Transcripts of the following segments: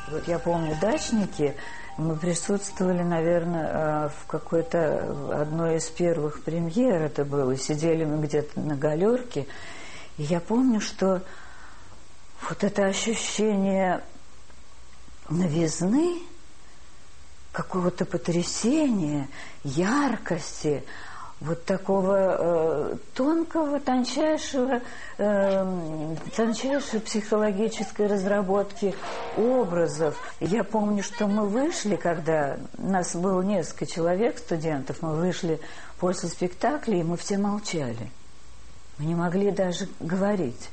Вот я помню «Дачники». Мы присутствовали, наверное, в какой-то одной из первых премьер это было. Сидели мы где-то на галерке. И я помню, что вот это ощущение новизны, какого-то потрясения, яркости, вот такого тонкой психологической разработки образов. Я помню, что мы вышли, когда нас было несколько человек, студентов, мы вышли после спектакля, и мы все молчали. Мы не могли даже говорить.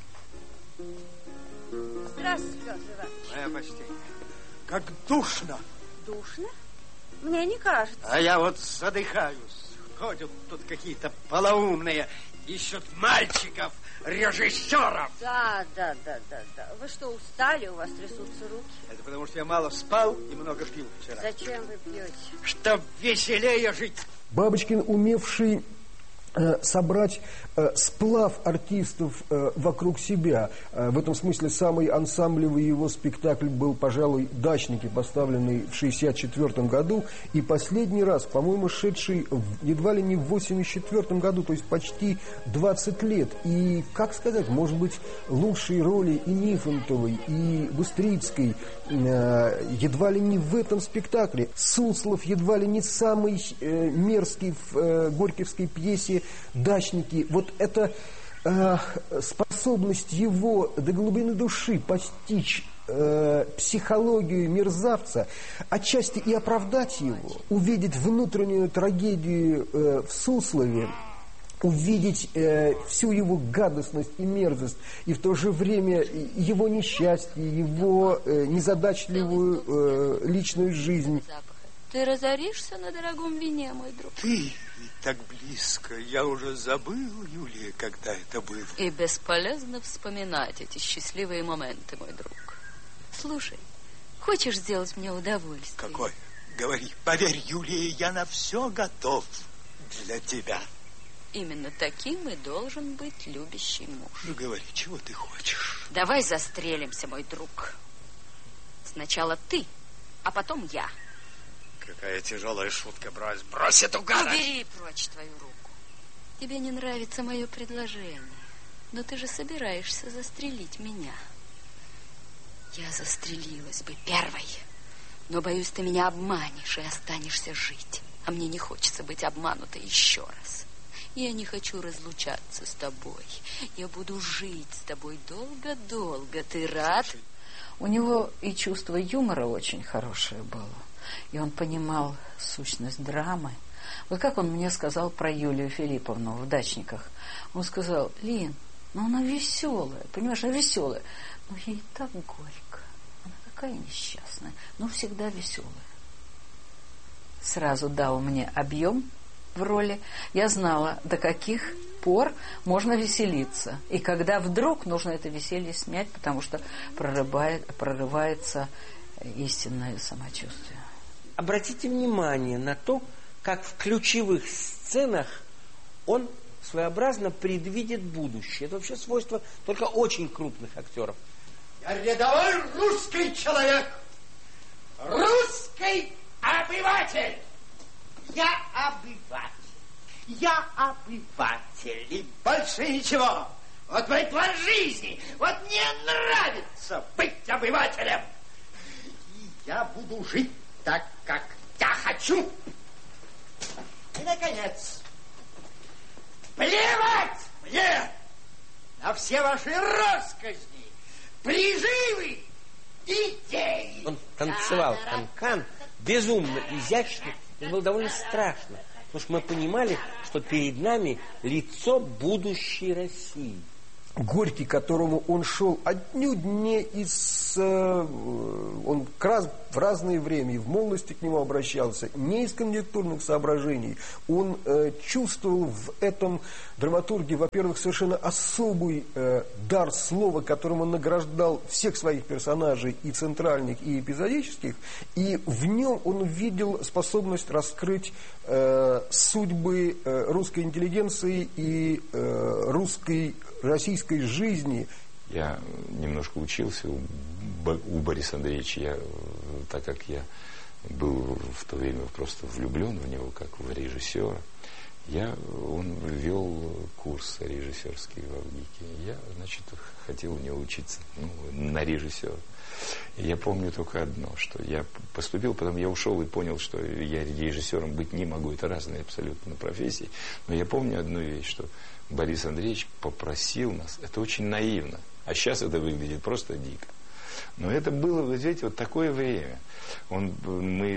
Здравствуйте, Петр Иванович. Моя почтение. Как душно. Душно? Мне не кажется. А я вот задыхаюсь. Ходят тут какие-то полоумные, ищут мальчиков, режиссеров. Да. Вы что, устали? У вас трясутся руки? Это потому, что я мало спал и много пил вчера. Зачем вы пьете? Чтоб веселее жить. Бабочкин, умевший собрать сплав артистов вокруг себя. В этом смысле самый ансамблевый его спектакль был, пожалуй, «Дачники», поставленный в 1964 году, и последний раз, по-моему, шедший едва ли не в 1984 году, то есть почти 20 лет. И, как сказать, может быть, лучшие роли и Нифонтовой, и Быстрицкой едва ли не в этом спектакле. Суслов едва ли не самый мерзкий в горьковской пьесе «Дачники». Вот эта способность его до глубины души постичь психологию мерзавца, отчасти и оправдать его, увидеть внутреннюю трагедию в Суслове, увидеть всю его гадостность и мерзость, и в то же время его несчастье, его незадачливую личную жизнь. Ты разоришься на дорогом вине, мой друг. Ты так близко. Я уже забыл, Юлия, когда это было. И бесполезно вспоминать эти счастливые моменты, мой друг. Слушай, хочешь сделать мне удовольствие? Какое? Говори. Поверь, Юлия, я на все готов для тебя. Именно таким и должен быть любящий муж. Ну, говори, чего ты хочешь? Давай застрелимся, мой друг. Сначала ты, а потом я. Какая тяжелая шутка, брось эту гадость. Убери прочь твою руку. Тебе не нравится мое предложение, но ты же собираешься застрелить меня. Я застрелилась бы первой, но, боюсь, ты меня обманешь и останешься жить. А мне не хочется быть обманутой еще раз. Я не хочу разлучаться с тобой. Я буду жить с тобой долго-долго. Ты рад? У него и чувство юмора очень хорошее было. И он понимал сущность драмы. Вот как он мне сказал про Юлию Филипповну в «Дачниках». Он сказал: Лин, ну она веселая, понимаешь, она веселая. Но ей так горько. Она такая несчастная, но всегда веселая. Сразу дал мне объем в роли. Я знала, до каких пор можно веселиться. И когда вдруг нужно это веселье снять, потому что прорывается истинное самочувствие. Обратите внимание на то, как в ключевых сценах он своеобразно предвидит будущее. Это вообще свойство только очень крупных актеров. Я рядовой русский человек, русский обыватель. Я обыватель, и больше ничего. Вот мой план жизни, вот мне нравится быть обывателем. И я буду жить так, как я хочу. И, наконец, плевать мне на все ваши россказни, приживы, идеи. Он танцевал канкан безумно изящно. Это было довольно страшно, потому что мы понимали, что перед нами лицо будущей России. Горький, к которому он шел отнюдь не из... Он в разное время и в молодости к нему обращался, не из конъюнктурных соображений. Он чувствовал в этом драматурге, во-первых, совершенно особый дар слова, которым он награждал всех своих персонажей, и центральных, и эпизодических, и в нем он видел способность раскрыть судьбы русской интеллигенции и российской жизни. Я немножко учился у у Бориса Андреевича, так как я был в то время просто влюблен в него, как в режиссера, он вел курс режиссерский в Авгике. Я, значит, хотел у него учиться на режиссера. И я помню только одно, что я поступил, потом я ушел и понял, что я режиссером быть не могу. Это разные абсолютно профессии. Но я помню одну вещь, что Борис Андреевич попросил нас, это очень наивно, а сейчас это выглядит просто дико. Но это было, вы знаете, вот такое время. Мы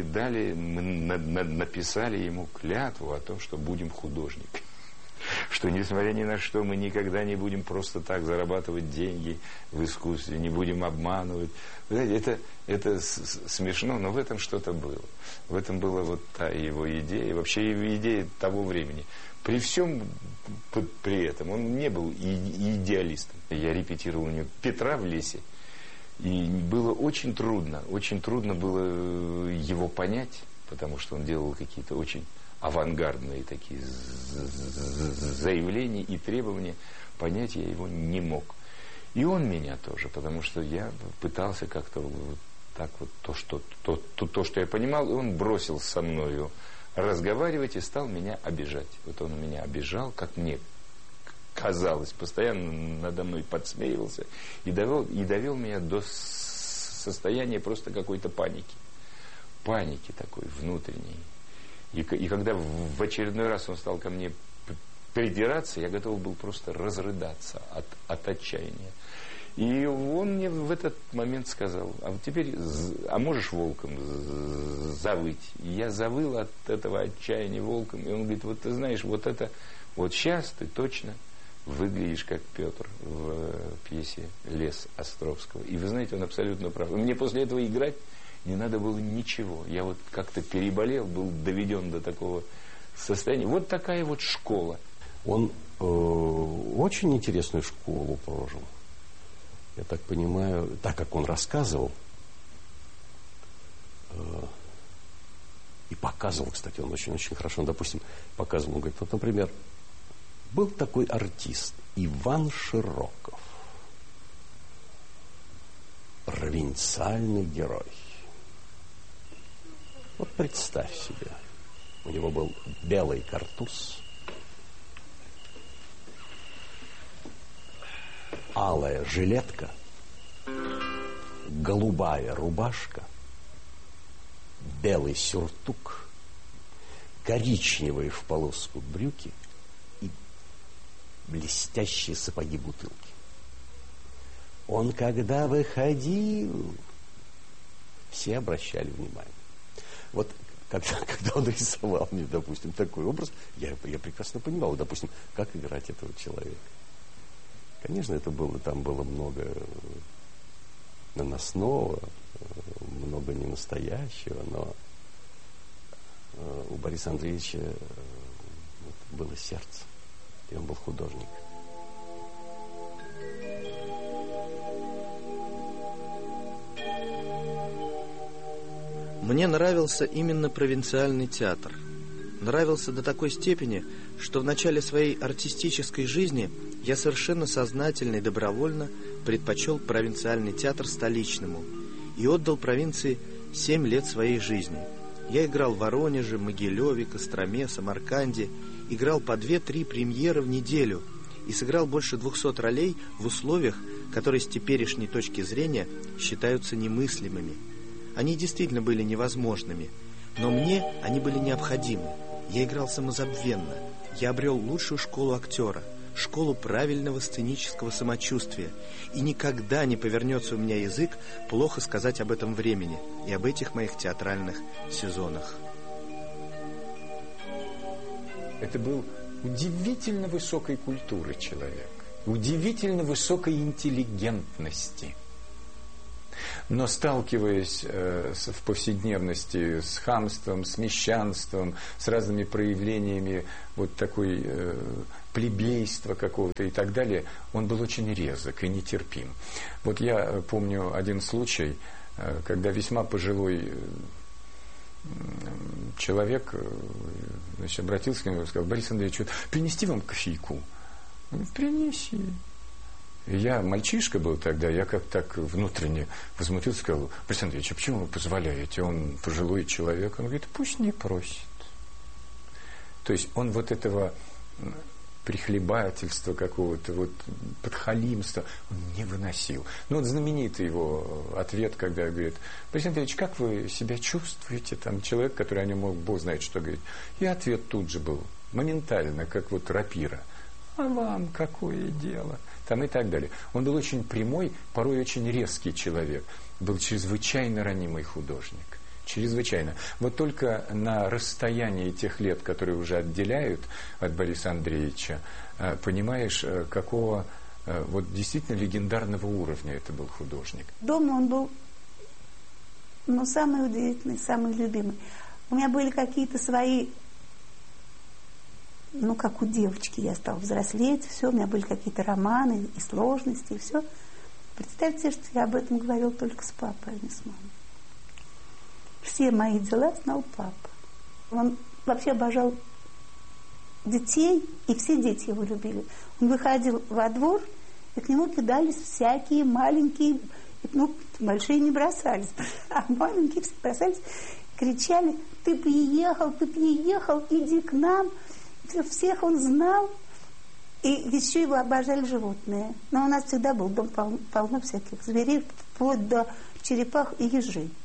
написали ему клятву о том, что будем художниками. Что, несмотря ни на что, мы никогда не будем просто так зарабатывать деньги в искусстве, не будем обманывать. Вы знаете, это смешно, но в этом что-то было. В этом была вот та его идея, вообще его идея того времени. При всем при этом он не был идеалистом. Я репетировал у него Петра в лесе. И было очень трудно было его понять, потому что он делал какие-то очень авангардные такие заявления и требования. Понять я его не мог. И он меня тоже, потому что я пытался как-то вот так вот то, что я понимал, и он бросил со мною разговаривать и стал меня обижать. Вот он меня обижал, как мне казалось, постоянно надо мной подсмеивался и довел меня до состояния просто какой-то паники такой внутренней. И когда в очередной раз он стал ко мне придираться, я готов был просто разрыдаться от отчаяния. И он мне в этот момент сказал: а вот теперь, можешь волком завыть? И я завыл от этого отчаяния волком. И он говорит: вот ты знаешь, вот сейчас ты точно выглядишь как Петр в пьесе «Лес» Островского. И вы знаете, он абсолютно прав. И мне после этого играть не надо было ничего. Я вот как-то переболел, был доведен до такого состояния. Вот такая вот школа. Он очень интересную школу прожил. Я так понимаю, так как он рассказывал и показывал, кстати, он очень-очень хорошо, он, допустим, показывал, он говорит, вот, например, был такой артист Иван Широков, провинциальный герой. Вот представь себе, у него был белый картуз, алая жилетка, голубая рубашка, белый сюртук, коричневые в полоску брюки и блестящие сапоги-бутылки. Он, когда выходил, все обращали внимание. Вот когда он рисовал мне, допустим, такой образ, я прекрасно понимал, допустим, как играть этого человека. Конечно, там было много наносного, много ненастоящего, но у Бориса Андреевича было сердце, и он был художник. Мне нравился именно провинциальный театр. Нравился до такой степени, что в начале своей артистической жизни я совершенно сознательно и добровольно предпочел провинциальный театр столичному и отдал провинции 7 лет своей жизни. Я играл в Воронеже, Могилеве, Костроме, Самарканде, играл по 2-3 премьеры в неделю и сыграл больше 200 ролей в условиях, которые с теперешней точки зрения считаются немыслимыми. Они действительно были невозможными, но мне они были необходимы. Я играл самозабвенно. Я обрел лучшую школу актера, школу правильного сценического самочувствия. И никогда не повернется у меня язык плохо сказать об этом времени и об этих моих театральных сезонах. Это был удивительно высокой культуры человек, удивительно высокой интеллигентности. Но сталкиваясь в повседневности с хамством, с мещанством, с разными проявлениями вот такой плебейства какого-то и так далее, он был очень резок и нетерпим. Вот я помню один случай, когда весьма пожилой человек, значит, обратился к нему и сказал: Борис Андреевич, принести вам кофейку? Он говорит: принеси. И я мальчишка был тогда, я как так внутренне возмутился, сказал: Борис Андреевич, а почему вы позволяете? Он пожилой человек. Он говорит: пусть не просит. То есть он вот этого прихлебательства какого-то, вот подхалимства он не выносил. Ну вот знаменитый его ответ, когда говорит: Борис Андреевич, как вы себя чувствуете? Там человек, который о нем мог, Бог знает что говорить. И ответ тут же был, моментально, как вот рапира: а вам какое дело? Там и так далее. Он был очень прямой, порой очень резкий человек. Был чрезвычайно ранимый художник. Чрезвычайно. Вот только на расстоянии тех лет, которые уже отделяют от Бориса Андреевича, понимаешь, какого вот действительно легендарного уровня это был художник. Дома он был, ну, самый удивительный, самый любимый. У меня были какие-то свои, ну, как у девочки, я стала взрослеть, все, у меня были какие-то романы и сложности, и все. Представьте, что я об этом говорила только с папой, а не с мамой. Все мои дела знал папа. Он вообще обожал детей, и все дети его любили. Он выходил во двор, и к нему кидались всякие маленькие, ну, большие не бросались, а маленькие все бросались, кричали: ты приехал, иди к нам. Всех он знал, и еще его обожали животные. Но у нас всегда был дом полно всяких зверей, вплоть до черепах и ежей.